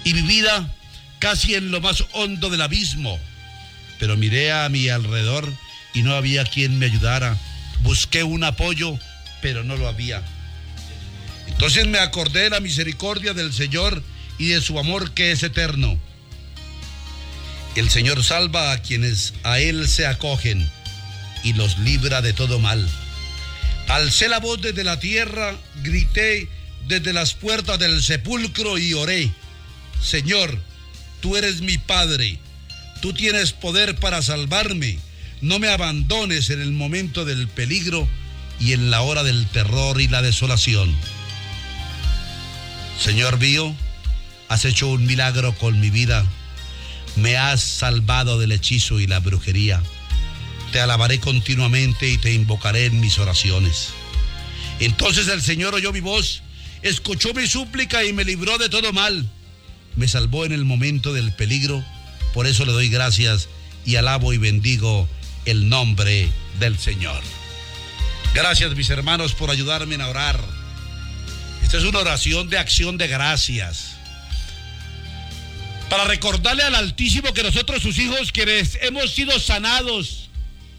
y mi vida casi en lo más hondo del abismo. Pero miré a mi alrededor y no había quien me ayudara. Busqué un apoyo, pero no lo había. Entonces me acordé de la misericordia del Señor y de su amor que es eterno. El Señor salva a quienes a Él se acogen y los libra de todo mal. Alcé la voz desde la tierra, grité desde las puertas del sepulcro y oré. Señor, tú eres mi Padre, tú tienes poder para salvarme. No me abandones en el momento del peligro y en la hora del terror y la desolación. Señor mío, has hecho un milagro con mi vida. Me has salvado del hechizo y la brujería. Te alabaré continuamente y te invocaré en mis oraciones. Entonces el Señor oyó mi voz, escuchó mi súplica y me libró de todo mal. Me salvó en el momento del peligro. Por eso le doy gracias y alabo y bendigo el nombre del Señor. Gracias, mis hermanos, por ayudarme a orar. Esta es una oración de acción de gracias, para recordarle al Altísimo que nosotros, sus hijos, quienes hemos sido sanados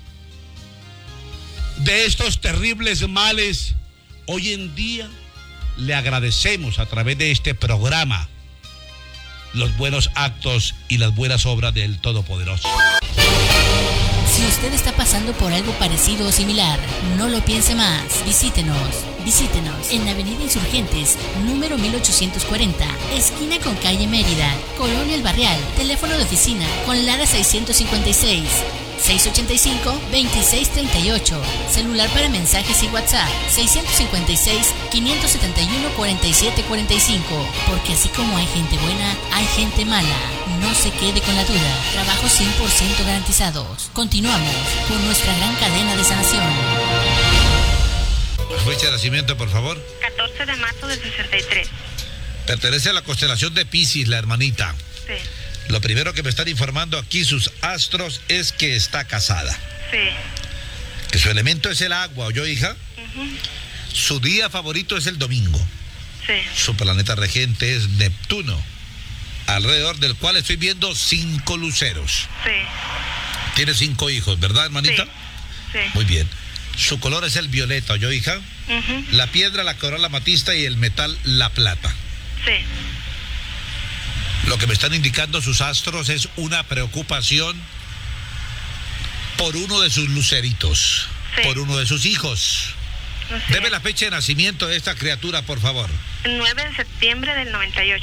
de estos terribles males, hoy en día le agradecemos a través de este programa los buenos actos y las buenas obras del Todopoderoso. Si usted está pasando por algo parecido o similar, no lo piense más. Visítenos en Avenida Insurgentes, número 1840, esquina con calle Mérida, Colonia El Barrial. Teléfono de oficina con Lara 656 685-2638. Celular para mensajes y WhatsApp 656-571-4745. Porque así como hay gente buena, hay gente mala. No se quede con la duda. Trabajos 100% garantizados. Continuamos con nuestra gran cadena de sanación. Fecha de nacimiento, por favor. 14 de marzo del 63. Pertenece a la constelación de Piscis, la hermanita. Sí. Lo primero que me están informando aquí sus astros es que está casada. Sí. Que su elemento es el agua, ¿oyó, hija? Uh-huh. Su día favorito es el domingo. Sí. Su planeta regente es Neptuno, alrededor del cual estoy viendo 5 luceros. Sí. Tiene 5 hijos, ¿verdad, hermanita? Sí. Sí. Muy bien. Su color es el violeta, ¿oyó, hija? Uh-huh. La piedra, la coral, la amatista y el metal, la plata. Sí. Lo que me están indicando sus astros es una preocupación por uno de sus luceritos, sí, por uno de sus hijos. Así Deme es. la fecha de nacimiento de esta criatura, por favor. El 9 de septiembre del 98.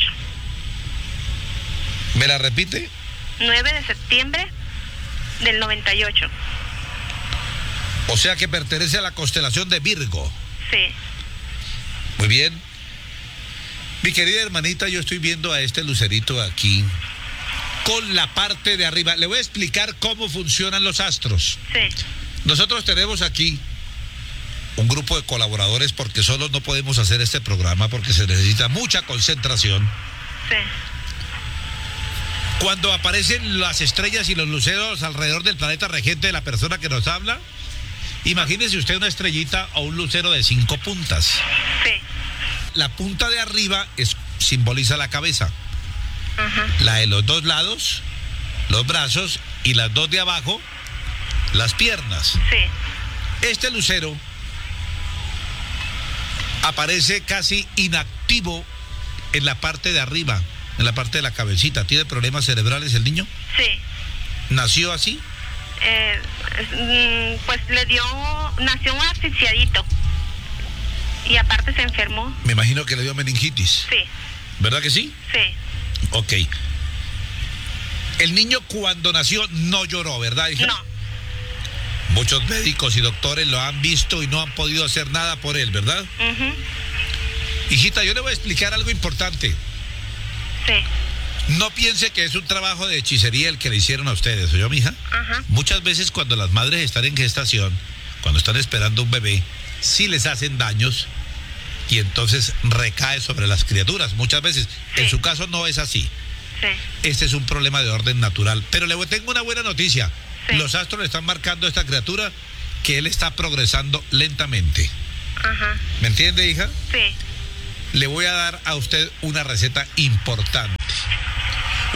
¿Me la repite? 9 de septiembre del 98. O sea que pertenece a la constelación de Virgo. Sí. Muy bien. Mi querida hermanita, yo estoy viendo a este lucerito aquí con la parte de arriba. Le voy a explicar cómo funcionan los astros. Sí. Nosotros tenemos aquí un grupo de colaboradores porque solos no podemos hacer este programa porque se necesita mucha concentración. Sí. Cuando aparecen las estrellas y los luceros alrededor del planeta regente de la persona que nos habla, imagínese usted una estrellita o un lucero de 5 puntas. Sí. La punta de arriba simboliza la cabeza. Ajá. La de los 2 lados, los brazos, y las 2 de abajo, las piernas. Sí. Este lucero aparece casi inactivo en la parte de arriba, en la parte de la cabecita. ¿Tiene problemas cerebrales el niño? Sí. ¿Nació así? Pues nació asfixiadito. Y aparte se enfermó. Me imagino que le dio meningitis. Sí. ¿Verdad que sí? Sí. Ok. El niño cuando nació no lloró, ¿verdad, hija? No. Muchos médicos y doctores lo han visto y no han podido hacer nada por él, ¿verdad? Uh-huh. Hijita, yo le voy a explicar algo importante. Sí. No piense que es un trabajo de hechicería el que le hicieron a ustedes, ¿oyó, mija? Ajá. Muchas veces cuando las madres están en gestación, cuando están esperando un bebé, sí les hacen daños y entonces recae sobre las criaturas. Muchas veces, sí, en su caso no es así. Sí. Este es un problema de orden natural. Pero le tengo una buena noticia. Sí. Los astros le están marcando a esta criatura que él está progresando lentamente. Ajá. ¿Me entiende, hija? Sí. Le voy a dar a usted una receta importante.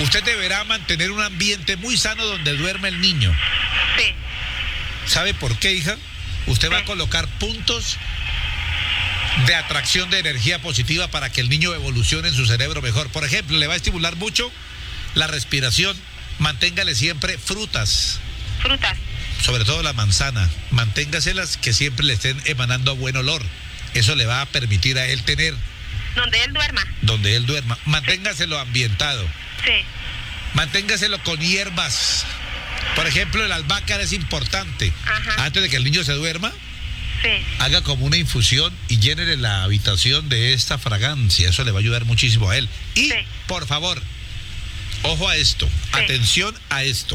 Usted deberá mantener un ambiente muy sano donde duerme el niño. Sí. ¿Sabe por qué, hija? Usted va a Sí. colocar puntos de atracción de energía positiva para que el niño evolucione en su cerebro mejor. Por ejemplo, le va a estimular mucho la respiración. Manténgale siempre frutas, Frutas. sobre todo la manzana. Manténgaselas que siempre le estén emanando buen olor. Eso le va a permitir a él tener Donde él duerma. donde él duerma. Manténgaselo ambientado. Sí. Manténgaselo con hierbas. Por ejemplo, el albahaca es importante. Ajá. Antes de que el niño se duerma, Sí. haga como una infusión y llénele la habitación de esta fragancia. Eso le va a ayudar muchísimo a él. Y, Sí. por favor, ojo a esto. Sí. Atención a esto.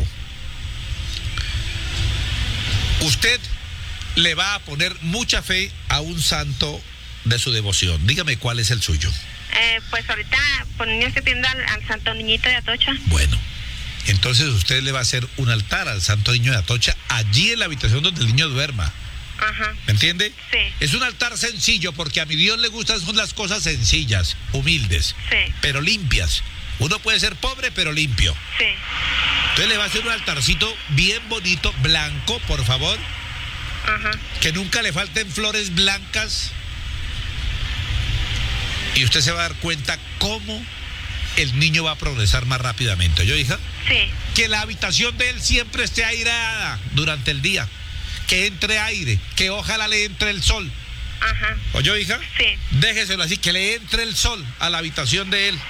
Usted le va a poner mucha fe a un santo de su devoción. Dígame cuál es el suyo. Pues ahorita, por niño estoy pidiendo al Santo Niñito de Atocha. Bueno, entonces usted le va a hacer un altar al Santo Niño de Atocha allí en la habitación donde el niño duerma. Ajá. ¿Me entiende? Sí. Es un altar sencillo porque a mi Dios le gustan son las cosas sencillas, humildes, Sí. pero limpias. Uno puede ser pobre pero limpio. Sí. Entonces le va a hacer un altarcito bien bonito, blanco, por favor, Ajá. que nunca le falten flores blancas. Y usted se va a dar cuenta cómo el niño va a progresar más rápidamente. ¿Oyó, hija? Sí. Que la habitación de él siempre esté aireada durante el día. Que entre aire, que ojalá le entre el sol. Ajá. ¿Oyó, hija? Sí. Déjeselo así, que le entre el sol a la habitación de él.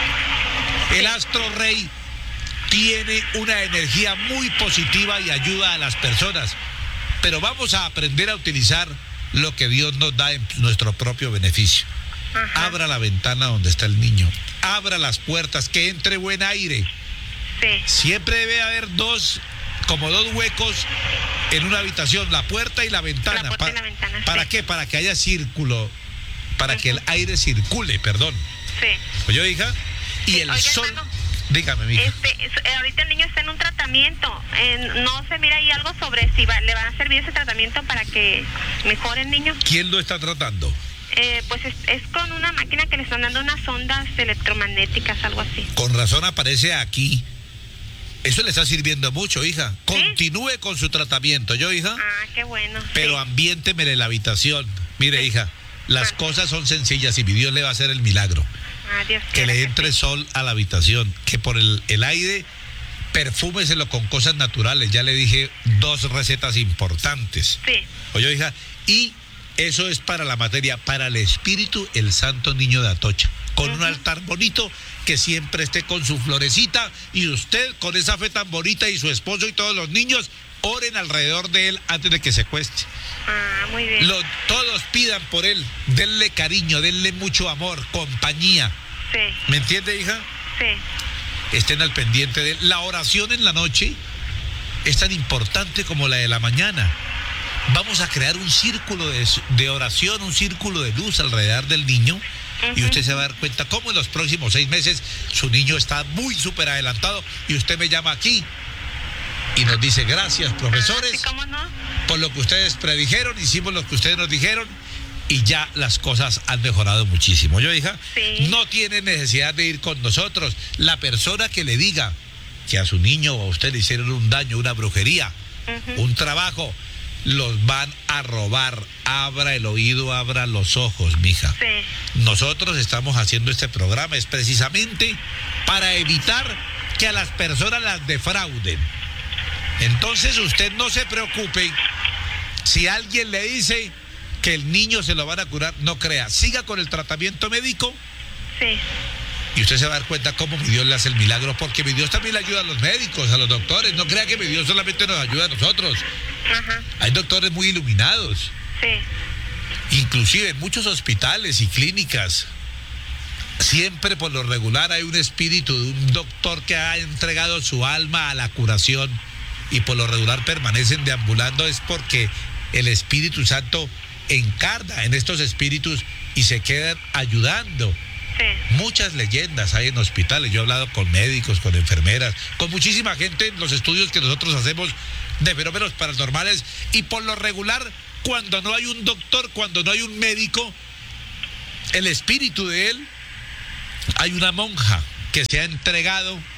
El astro rey tiene una energía muy positiva y ayuda a las personas. Pero vamos a aprender a utilizar lo que Dios nos da en nuestro propio beneficio. Ajá. Abra la ventana donde está el niño. Abra las puertas, que entre buen aire. Sí. Siempre debe haber dos huecos en una habitación, la puerta y la ventana. La puerta y la ventana, ¿Para sí. qué? Para que haya círculo, para que el aire circule, perdón. Sí. ¿Oyó, hija? Y Sí, el oiga, sol... hermano, Dígame, mija. ahorita el niño está en un tratamiento. No se mira ahí algo sobre si le van a servir ese tratamiento para que mejore el niño. ¿Quién lo está tratando? Pues es con una máquina que le están dando unas ondas electromagnéticas, algo así. Con razón aparece aquí. Eso le está sirviendo mucho, hija. Continúe con su tratamiento, ¿yo, hija? Ah, qué bueno. Pero sí. ambiéntemele la habitación. Mire, Sí. hija, las Ah. cosas son sencillas y mi Dios le va a hacer el milagro. Ah, Dios Que quiera le que entre sí. sol a la habitación, que por el aire perfúmeselo con cosas naturales. Ya le dije 2 recetas importantes. Sí. Oye, hija, y eso es para la materia, para el espíritu, el Santo Niño de Atocha, con un altar bonito, que siempre esté con su florecita, y usted con esa fe tan bonita y su esposo y todos los niños oren alrededor de él antes de que se cueste. Ah, muy bien. Todos pidan por él, denle cariño, denle mucho amor, compañía. Sí. ¿Me entiende, hija? Sí. Estén al pendiente de él. La oración en la noche es tan importante como la de la mañana. Vamos a crear un círculo de oración, un círculo de luz alrededor del niño, y usted se va a dar cuenta cómo en los próximos 6 meses su niño está muy súper adelantado, y usted me llama aquí y nos dice: gracias, profesores, Sí, ¿cómo no? por lo que ustedes predijeron, hicimos lo que ustedes nos dijeron, y ya las cosas han mejorado muchísimo. Yo, hija, Sí. no tiene necesidad de ir con nosotros. La persona que le diga que a su niño o a usted le hicieron un daño, una brujería, un trabajo, los van a robar. Abra el oído, abra los ojos, mija. Sí. Nosotros estamos haciendo este programa es precisamente para evitar que a las personas las defrauden. Entonces usted no se preocupe si alguien le dice que el niño se lo van a curar, no crea. Siga con el tratamiento médico Sí. y usted se va a dar cuenta cómo mi Dios le hace el milagro, porque mi Dios también le ayuda a los médicos, a los doctores. No crea que mi Dios solamente nos ayuda a nosotros. Ajá. Hay doctores muy iluminados. Sí. Inclusive en muchos hospitales y clínicas, siempre por lo regular hay un espíritu de un doctor que ha entregado su alma a la curación, y por lo regular permanecen deambulando. Es porque el Espíritu Santo encarna en estos espíritus y se quedan ayudando. Sí. Muchas leyendas hay en hospitales. Yo he hablado con médicos, con enfermeras, con muchísima gente en los estudios que nosotros hacemos de fenómenos paranormales, y por lo regular, cuando no hay un doctor, cuando no hay un médico, el espíritu de él, hay una monja que se ha entregado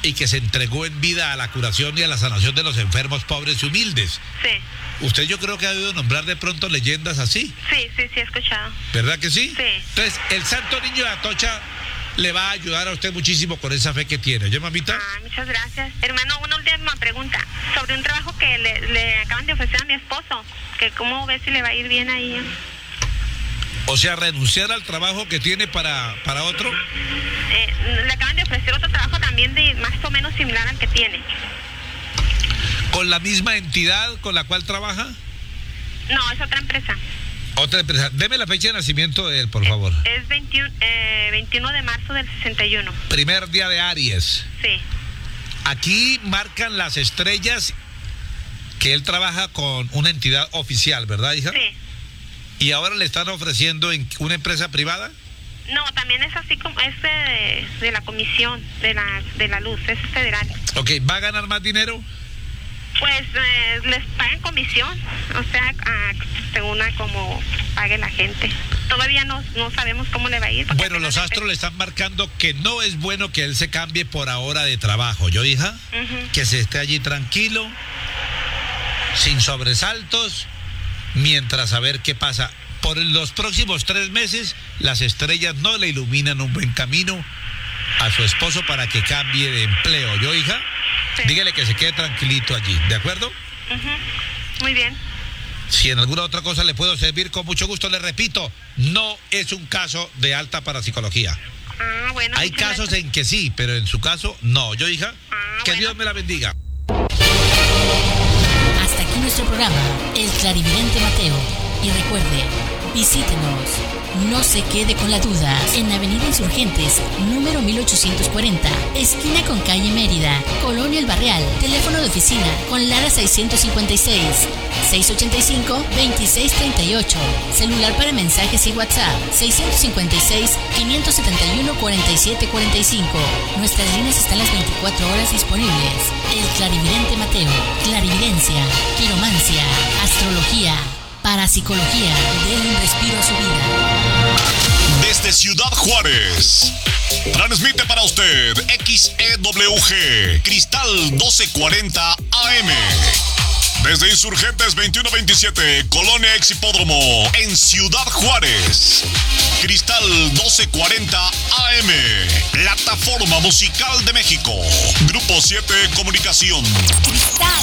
y que se entregó en vida a la curación y a la sanación de los enfermos pobres y humildes. Sí. Usted yo creo que ha debido nombrar de pronto leyendas así. Sí, he escuchado. ¿Verdad que sí? Sí. Entonces, el Santo Niño de Atocha le va a ayudar a usted muchísimo con esa fe que tiene. ¿Oye, mamita? Muchas gracias. Hermano, una última pregunta. Sobre un trabajo que le acaban de ofrecer a mi esposo. Que cómo ve si le va a ir bien ahí. O sea, renunciar al trabajo que tiene para otro. Le acaban de ofrecer otro trabajo también de más o menos similar al que tiene. ¿Con la misma entidad con la cual trabaja? No, es otra empresa. Otra empresa. Deme la fecha de nacimiento de él, por favor. Es 21 de marzo del 61. Primer día de Aries. Sí. Aquí marcan las estrellas que él trabaja con una entidad oficial, ¿verdad, hija? Sí. ¿Y ahora le están ofreciendo en una empresa privada? No, también es así como es de la comisión de la luz, es federal. Ok, ¿va a ganar más dinero? Pues les pagan comisión, o sea, según a como pague la gente. Todavía no sabemos cómo le va a ir. Bueno, los astros le están marcando que no es bueno que él se cambie por ahora de trabajo, ¿yo, hija? Que se esté allí tranquilo, sin sobresaltos, mientras a ver qué pasa. Por los próximos 3 meses, las estrellas no le iluminan un buen camino a su esposo para que cambie de empleo, ¿yo, hija? Sí. Dígale que se quede tranquilito allí, ¿de acuerdo? Muy bien. Si en alguna otra cosa le puedo servir, con mucho gusto, le repito, no es un caso de alta parapsicología. Bueno. Hay casos gracias. en que sí, pero en su caso, no. ¿Yo, hija? Que Bueno. Dios me la bendiga. Hasta aquí nuestro programa, El Clarividente Mateo. Y recuerde, visítenos. No se quede con la duda. En Avenida Insurgentes, número 1840, esquina con calle Mérida, Colonia El Barrial. Teléfono de oficina con Lara 656 685 2638. Celular para mensajes y WhatsApp 656 571 4745. Nuestras líneas están las 24 horas disponibles. El Clarividente Mateo. Clarividencia, quiromancia, astrología, parapsicología. Den un respiro a su vida. Desde Ciudad Juárez, transmite para usted XEWG Cristal 1240 AM. Desde Insurgentes 2127, Colonia Exhipódromo, en Ciudad Juárez. Cristal 1240 AM, plataforma musical de México. Grupo 7 Comunicación. Cristal